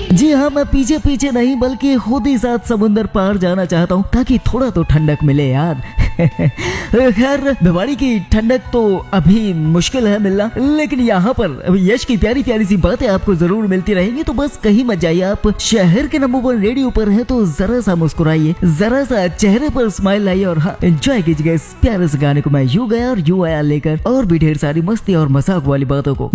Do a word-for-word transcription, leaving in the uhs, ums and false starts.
जी हाँ, मैं पीछे पीछे नहीं बल्कि खुद ही साथ समुंदर पार जाना चाहता हूँ ताकि थोड़ा तो ठंडक मिले यार। खैर भिवाड़ी की ठंडक तो अभी मुश्किल है मिलना, लेकिन यहाँ पर यश की प्यारी प्यारी सी बातें आपको जरूर मिलती रहेंगी। तो बस कहीं मत जाइए, आप शहर के नंबर वन रेडियो पर हैं तो जरा सा मुस्कुराइए, जरा सा चेहरे पर स्माइल लाइए और हाँ एंजॉय कीजिएगा इस प्यारे से गाने को। मैं यूं गया और यूं आया लेकर और भी ढेर सारी मस्ती और मजाक वाली बातों को।